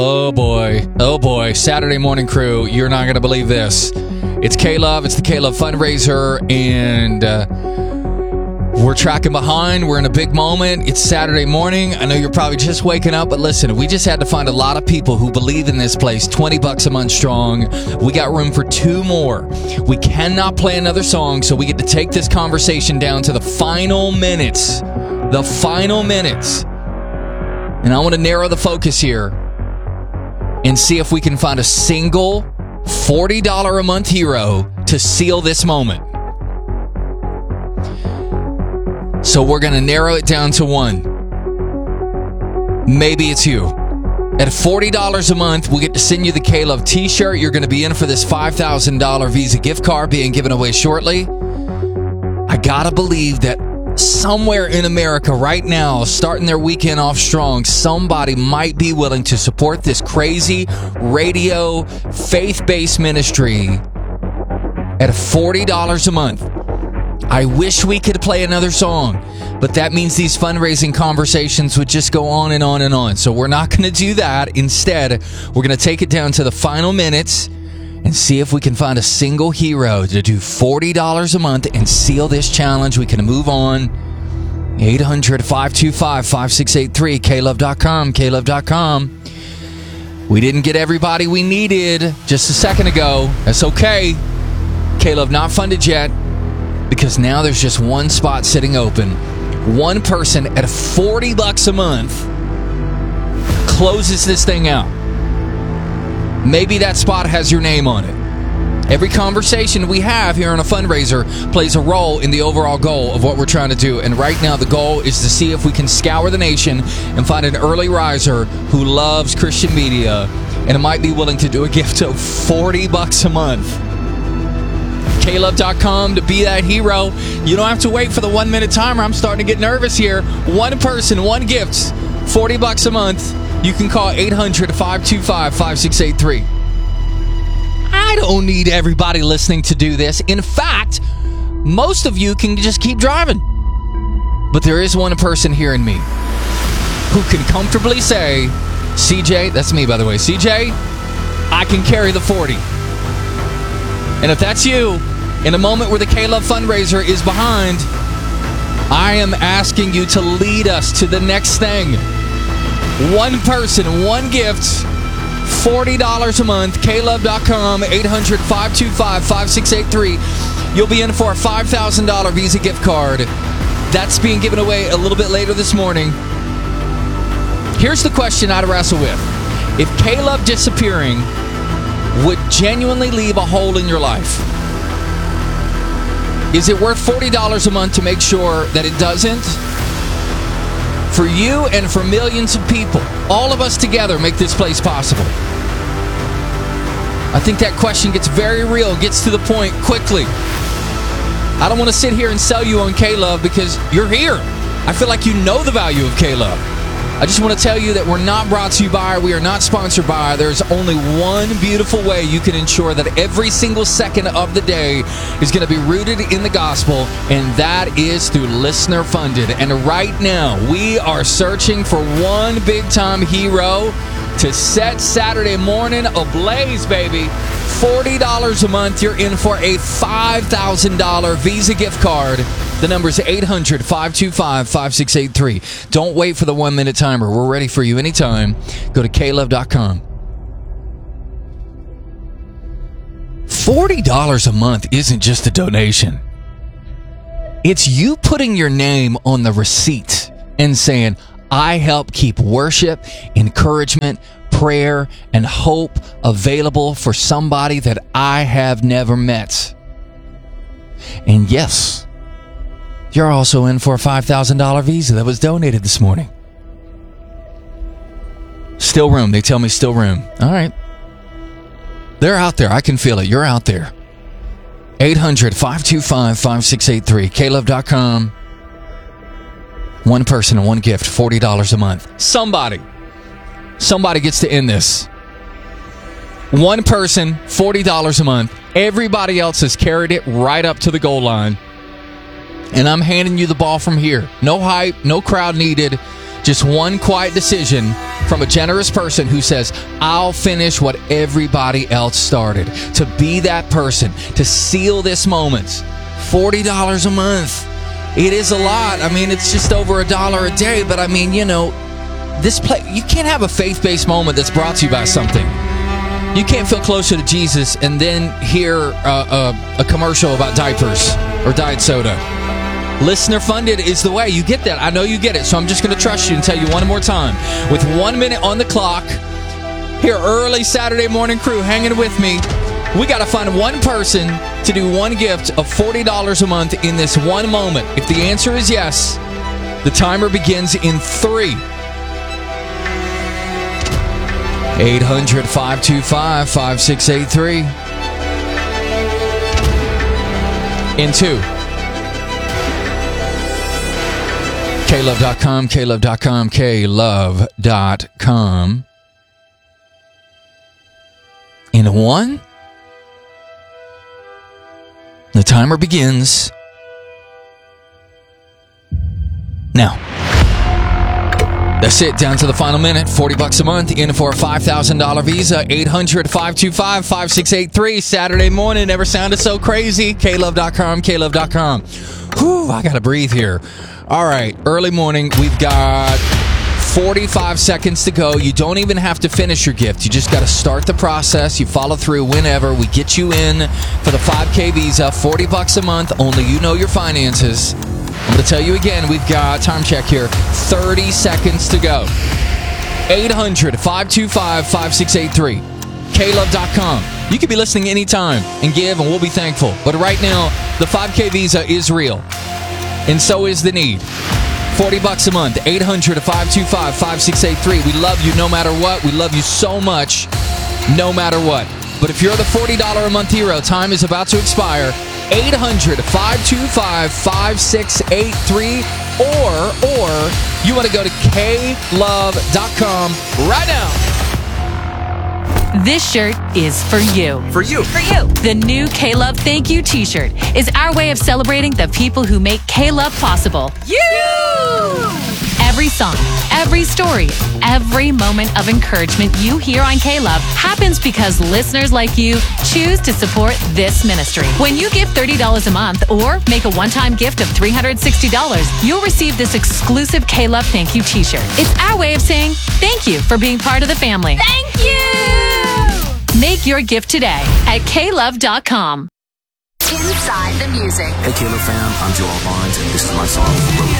Oh boy, Saturday morning crew, you're not going to believe this. It's K-Love, it's the K-Love fundraiser, and we're tracking behind. We're in a big moment. It's Saturday morning. I know you're probably just waking up, but listen, we just had to find a lot of people who believe in this place, $20 a month strong. We got room for 2 more. We cannot play another song, so we get to take this conversation down to the final minutes. The final minutes. And I want to narrow the focus here and see if we can find a single $40 a month hero to seal this moment. So we're going to narrow it down to one. Maybe it's you. At $40 a month, we'll get to send you the K-Love t-shirt. You're going to be in for this $5,000 Visa gift card being given away shortly. I got to believe that somewhere in America right now, starting their weekend off strong, somebody might be willing to support this crazy radio faith-based ministry at $40 a month. I wish we could play another song, but that means these fundraising conversations would just go on and on and on. So we're not going to do that. Instead, we're going to take it down to the final minutes and see if we can find a single hero to do $40 a month and seal this challenge. We can move on. 800-525-5683, klove.com, klove.com. We didn't get everybody we needed just a second ago. That's okay. K-Love not funded yet, because now there's just one spot sitting open. One person at $40 a month closes this thing out. Maybe that spot has your name on it. Every conversation we have here on a fundraiser plays a role in the overall goal of what we're trying to do. And right now the goal is to see if we can scour the nation and find an early riser who loves Christian media and might be willing to do a gift of $40 a month. klove.com to be that hero. You don't have to wait for the 1 minute timer. I'm starting to get nervous here. One person, one gift, $40 a month. You can call 800-525-5683. I don't need everybody listening to do this. In fact, most of you can just keep driving. But there is one person hearing me who can comfortably say, CJ, that's me by the way, CJ, I can carry the 40. And if that's you, in a moment where the K-Love fundraiser is behind, I am asking you to lead us to the next thing. One person, one gift, $40 a month, klove.com, 800-525-5683. You'll be in for a $5,000 Visa gift card. That's being given away a little bit later this morning. Here's the question I'd wrestle with. If K-Love disappearing would genuinely leave a hole in your life, is it worth $40 a month to make sure that it doesn't? For you and for millions of people, all of us together make this place possible. I think that question gets very real, gets to the point quickly. I don't want to sit here and sell you on K-Love because you're here. I feel like you know the value of K-Love. I just want to tell you that we're not brought to you by, we are not sponsored by. There's only one beautiful way you can ensure that every single second of the day is going to be rooted in the gospel, and that is through listener funded. And right now, we are searching for one big-time hero to set Saturday morning ablaze, baby. $40 a month, you're in for a $5,000 Visa gift card. The number is 800-525-5683. Don't wait for the 1 minute timer. We're ready for you anytime. Go to klove.com. $40 a month isn't just a donation. It's you putting your name on the receipt and saying, I help keep worship, encouragement, prayer, and hope available for somebody that I have never met. And yes, you're also in for a $5,000 Visa that was donated this morning. Still room. They tell me still room. All right. They're out there. I can feel it. You're out there. 800-525-5683. klove.com. One person and one gift, $40 a month. Somebody gets to end this. One person, $40 a month. Everybody else has carried it right up to the goal line. And I'm handing you the ball from here. No hype, no crowd needed. Just one quiet decision from a generous person who says, I'll finish what everybody else started. To be that person, to seal this moment. $40 a month. It is a lot. I mean, it's just over $1 a day. But I mean, you know, you can't have a faith-based moment that's brought to you by something. You can't feel closer to Jesus and then hear a commercial about diapers or diet soda. Listener funded is the way. You get that. I know you get it. So I'm just going to trust you and tell you one more time. With 1 minute on the clock, here early Saturday morning crew hanging with me. We got to find one person to do one gift of $40 a month in this one moment. If the answer is yes, the timer begins in 3. 800-525-5683. In 2. KLove.com, KLove.com, KLove.com. In 1. The timer begins now. That's it. Down to the final minute. $40 a month. In for a $5,000 Visa. 800-525-5683. Saturday morning. Never sounded so crazy. KLove.com, KLove.com. Whew, I got to breathe here. All right. Early morning. We've got 45 seconds to go. You don't even have to finish your gift. You just got to start the process. You follow through whenever. We get you in for the 5K Visa. $40 a month. Only you know your finances. I'm going to tell you again, we've got, time check here, 30 seconds to go. 800-525-5683. KLove.com. You can be listening anytime and give, and we'll be thankful. But right now, the 5K Visa is real. And so is the need. $40 a month. 800-525-5683. We love you no matter what. We love you so much no matter what. But if you're the $40 a month hero, time is about to expire. 800-525-5683, or you want to go to KLove.com right now. This shirt is for you. For you. For you. The new K-Love Thank You t-shirt is our way of celebrating the people who make K-Love possible. You! Every song, every story, every moment of encouragement you hear on K-Love happens because listeners like you choose to support this ministry. When you give $30 a month or make a one-time gift of $360, you'll receive this exclusive K-Love Thank You t-shirt. It's our way of saying thank you for being part of the family. Thank you! Make your gift today at KLove.com. Inside the music. Hey, K-Love fam, I'm Joel Barnes, and this is my song,